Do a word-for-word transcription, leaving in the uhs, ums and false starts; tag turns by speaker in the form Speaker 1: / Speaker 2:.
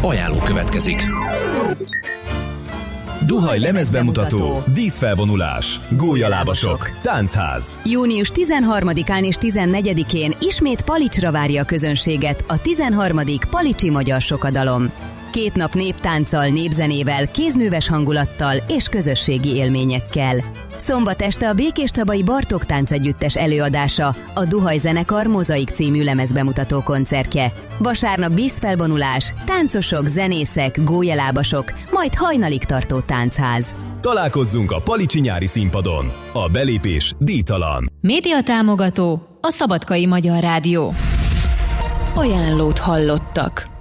Speaker 1: Ajánló következik.
Speaker 2: Duhaj lemezbemutató, díszfelvonulás, gólyalábasok, táncház.
Speaker 3: Június tizenharmadikán és tizennegyedikén ismét Palicsra várja a közönséget a tizenharmadik Palicsi Magyar Sokadalom. Két nap néptánccal, népzenével, kézműves hangulattal és közösségi élményekkel. Szombat este a Békéscsabai Bartók Táncegyüttes előadása, a Duhaj zenekar Mozaik című lemezbemutató koncertje. Vasárnap vízfelvonulás, táncosok, zenészek, gólyalábasok, majd hajnalig tartó táncház.
Speaker 2: Találkozzunk a Palicsi nyári színpadon. A belépés díjtalan.
Speaker 4: Média támogató a Szabadkai Magyar Rádió.
Speaker 5: Ajánlót hallottak.